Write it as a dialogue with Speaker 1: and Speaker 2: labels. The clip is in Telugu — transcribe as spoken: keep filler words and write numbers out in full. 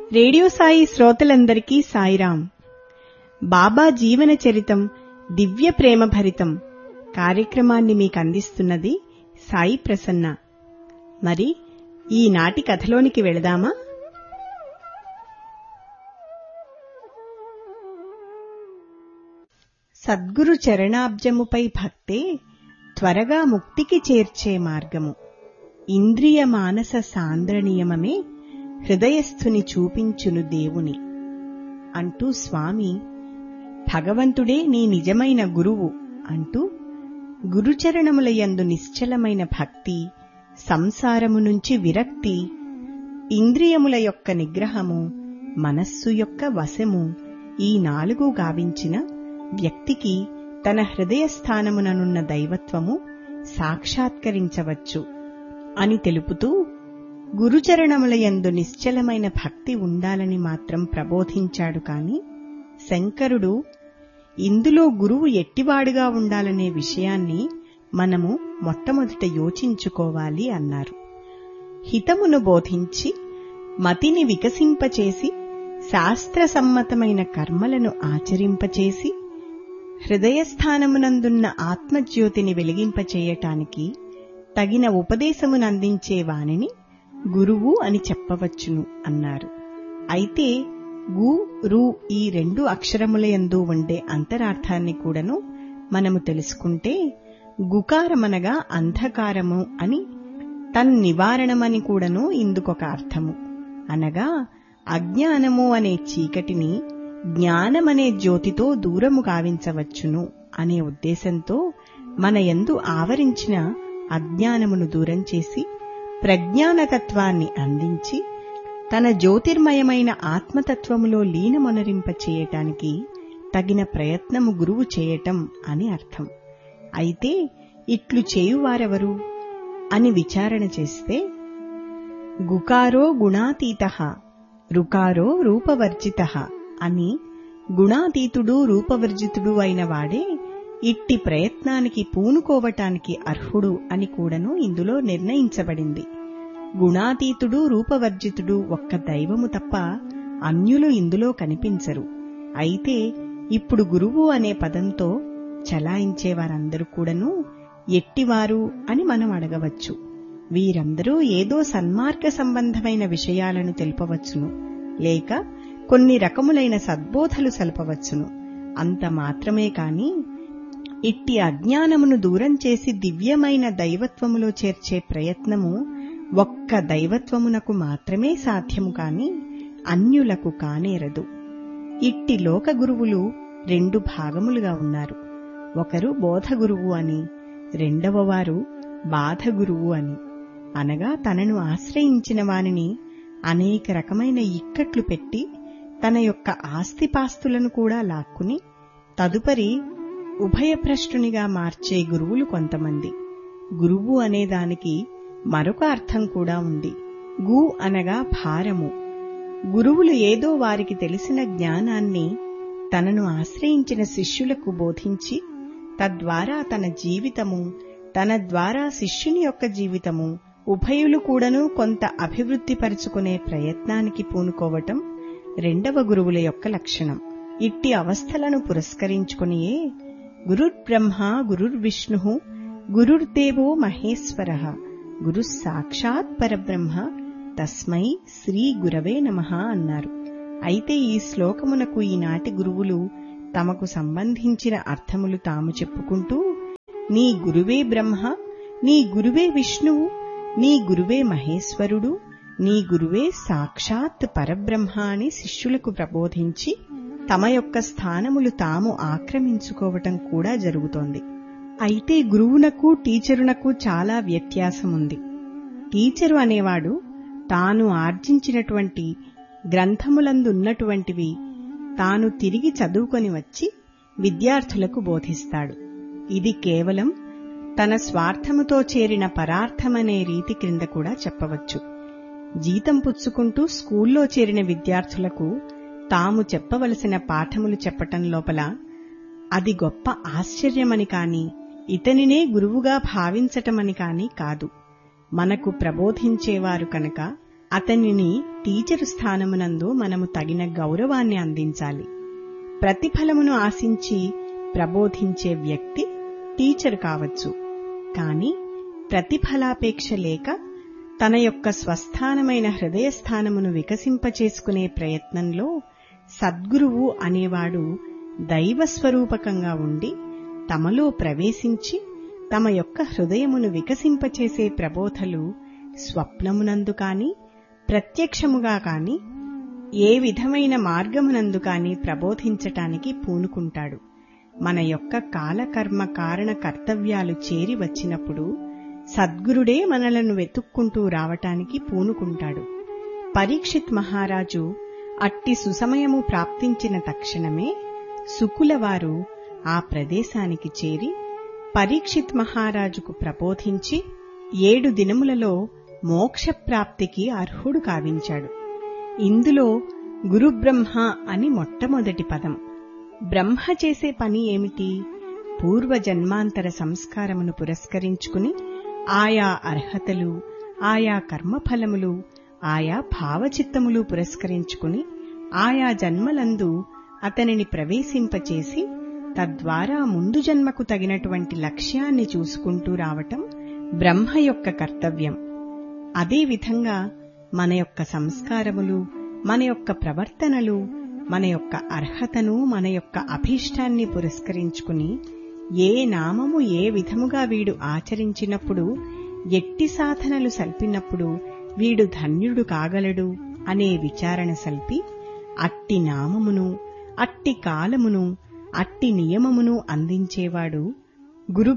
Speaker 1: రేడియో సాయి శ్రోతలందరికీ సాయిరాం. బాబా జీవన చరితం దివ్య ప్రేమ భరితం కార్యక్రమాన్ని మీకు అందిస్తున్నది సాయి ప్రసన్న. మరి ఈనాటి కథలోనికి వెళదామా? సద్గురు చరణాబ్జముపై భక్తే త్వరగా ముక్తికి చేర్చే మార్గము. ఇంద్రియ మానస సాంద్రనియమమే హృదయస్థుని చూపించును దేవుని అంటూ స్వామి భగవంతుడే నీ నిజమైన గురువు అంటూ గురుచరణములయందు నిశ్చలమైన భక్తి, సంసారము నుంచి విరక్తి, ఇంద్రియముల యొక్క నిగ్రహము, మనస్సు యొక్క వశము, ఈ నాలుగు గావించిన వ్యక్తికి తన హృదయస్థానముననున్న దైవత్వము సాక్షాత్కరించవచ్చు అని తెలుపుతూ గురుచరణములయందు నిశ్చలమైన భక్తి ఉండాలని మాత్రం ప్రబోధించాడు. కాని శంకరుడు ఇందులో గురువు ఎట్టివాడుగా ఉండాలనే విషయాన్ని మనము మొట్టమొదట యోచించుకోవాలి అన్నారు. హితమును బోధించి మతిని వికసింపచేసి శాస్త్రసమ్మతమైన కర్మలను ఆచరింపచేసి హృదయస్థానమునందున్న ఆత్మజ్యోతిని వెలిగింపచేయటానికి తగిన ఉపదేశమునందించే వానిని గురువు అని చెప్పవచ్చును అన్నారు. అయితే గు రు ఈ రెండు అక్షరములయందు ఉండే అంతరార్థాన్ని కూడాను మనము తెలుసుకుంటే గుకారమనగా అంధకారము అని, తన్ నివారణమని కూడాను ఇందుకొక అర్థము. అనగా అజ్ఞానము అనే చీకటిని జ్ఞానమనే జ్యోతితో దూరము గావించవచ్చును అనే ఉద్దేశంతో మన యందు ఆవరించిన అజ్ఞానమును దూరం చేసి ప్రజ్ఞానతత్వాన్ని అందించి తన జ్యోతిర్మయమైన ఆత్మతత్వములో లీనమొనరింపచేయటానికి తగిన ప్రయత్నము గురువు చేయటం అని అర్థం. అయితే ఇట్లు చేయువారెవరు అని విచారణ చేస్తే గుకారో గుణాతీతః రుకారో రూపవర్జితః అని, గుణాతీతుడు రూపవర్జితుడు అయిన వాడే ఇట్టి ప్రయత్నానికి పూనుకోవటానికి అర్హుడు అని కూడాను ఇందులో నిర్ణయించబడింది. గుణాతీతుడు రూపవర్జితుడు ఒక్క దైవము తప్ప అన్యులు ఇందులో కనిపించరు. అయితే ఇప్పుడు గురువు అనే పదంతో చలాయించేవారందరూ కూడాను ఎట్టివారు అని మనం అడగవచ్చు. వీరందరూ ఏదో సన్మార్గ సంబంధమైన విషయాలను తెలుపవచ్చును, లేక కొన్ని రకములైన సద్బోధలు సలపవచ్చును. అంత మాత్రమే కాని ఇట్టి అజ్ఞానమును దూరం చేసి దివ్యమైన దైవత్వములో చేర్చే ప్రయత్నము ఒక్క దైవత్వమునకు మాత్రమే సాధ్యము కాని అన్యులకు కానేరదు. ఇట్టి లోక గురువులు రెండు భాగములుగా ఉన్నారు. ఒకరు బోధగురువు అని, రెండవ వారు బాధగురువు అని. అనగా తనను ఆశ్రయించిన వానిని అనేక రకమైన ఇక్కట్లు పెట్టి తన యొక్క ఆస్తిపాస్తులను కూడా లాక్కుని తదుపరి ఉభయభ్రష్టునిగా మార్చే గురువులు కొంతమంది. గురువు అనేదానికి మరొక అర్థం కూడా ఉంది. గు అనగా భారము. గురువులు ఏదో వారికి తెలిసిన జ్ఞానాన్ని తనను ఆశ్రయించిన శిష్యులకు బోధించి తద్వారా తన జీవితము, తన ద్వారా శిష్యుని యొక్క జీవితము ఉభయులు కూడాను కొంత అభివృద్ధిపరుచుకునే ప్రయత్నానికి పూనుకోవటం రెండవ గురువుల యొక్క లక్షణం. ఇట్టి అవస్థలను పురస్కరించుకునియే గురుర్బ్రహ్మ గురుర్విష్ణుః గురుర్దేవో మహేశ్వరః గురు సాక్షాత్ పరబ్రహ్మ తస్మై శ్రీ గురవే నమః అన్నారు. అయితే ఈ శ్లోకమునకు ఈనాటి గురువులు తమకు సంబంధించిన అర్థములు తాము చెప్పుకుంటూ నీ గురువే బ్రహ్మ, నీ గురువే విష్ణువు, నీ గురువే మహేశ్వరుడు, నీ గురువే సాక్షాత్ పరబ్రహ్మ అని శిష్యులకు ప్రబోధించి తమ యొక్క స్థానములు తాము ఆక్రమించుకోవటం కూడా జరుగుతోంది. అయితే గురువునకు టీచరునకు చాలా వ్యత్యాసముంది. టీచరు అనేవాడు తాను ఆర్జించినటువంటి గ్రంథములందున్నటువంటివి తాను తిరిగి చదువుకొని వచ్చి విద్యార్థులకు బోధిస్తాడు. ఇది కేవలం తన స్వార్థముతో చేరిన పరార్థమనే రీతి క్రింద కూడా చెప్పవచ్చు. జీతం పుచ్చుకుంటూ స్కూల్లో చేరిన విద్యార్థులకు తాము చెప్పవలసిన పాఠములు చెప్పటం లోపల అది గొప్ప ఆశ్చర్యమని కాని ఇతనినే గురువుగా భావించటమని కాని కాదు. మనకు ప్రబోధించేవారు కనుక అతనిని టీచరు స్థానమునందు మనము తగిన గౌరవాన్ని అందించాలి. ప్రతిఫలమును ఆశించి ప్రబోధించే వ్యక్తి టీచర్ కావచ్చు. కాని ప్రతిఫలాపేక్ష లేక తన యొక్క స్వస్థానమైన హృదయస్థానమును వికసింపచేసుకునే ప్రయత్నంలో సద్గురువు అనేవాడు దైవస్వరూపకంగా ఉండి తమలో ప్రవేశించి తమ యొక్క హృదయమును వికసింపచేసే ప్రబోధలు స్వప్నమునందు కాని ప్రత్యక్షముగా కాని ఏ విధమైన మార్గమునందు కాని ప్రబోధించటానికి పూనుకుంటాడు. మన యొక్క కాలకర్మ కారణ కర్తవ్యాలు చేరి వచ్చినప్పుడు సద్గురుడే మనలను వెతుక్కుంటూ రావటానికి పూనుకుంటాడు. పరీక్షిత్ మహారాజు అట్టి సుసమయము ప్రాప్తించిన తక్షణమే శుకులవారు ఆ ప్రదేశానికి చేరి పరీక్షిత్ మహారాజుకు ప్రబోధించి ఏడు దినములలో మోక్షప్రాప్తికి అర్హుడు కావించాడు. ఇందులో గురుబ్రహ్మ అని మొట్టమొదటి పదం. బ్రహ్మ చేసే పని ఏమిటి? పూర్వజన్మాంతర సంస్కారమును పురస్కరించుకుని ఆయా అర్హతలు, ఆయా కర్మఫలములు, ఆయా భావచిత్తములు పురస్కరించుకుని ఆయా జన్మలందు అతనిని ప్రవేశింపచేసి తద్వారా ముందు జన్మకు తగినటువంటి లక్ష్యాన్ని చూసుకుంటూ రావటం బ్రహ్మ యొక్క కర్తవ్యం. అదేవిధంగా మన యొక్క సంస్కారములు, మన యొక్క ప్రవర్తనలు, మన యొక్క అర్హతను, మన యొక్క అభీష్టాన్ని పురస్కరించుకుని ఏ నామము ఏ విధముగా వీడు ఆచరించినప్పుడు, ఎట్టి సాధనలు సల్పినప్పుడు వీడు ధన్యుడు కాగలడు అనే విచారణ సల్పి అట్టి నామమును, అట్టి కాలమును, అట్టి నియమమును అందించేవాడు గురు